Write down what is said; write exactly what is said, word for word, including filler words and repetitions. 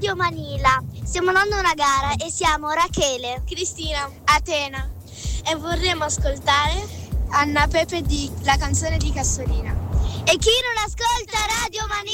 Radio Manila. Stiamo andando a una gara e siamo Rachele, Cristina, Atena e vorremmo ascoltare Anna Pepe di La canzone di Cassolina. E chi non ascolta Radio Manila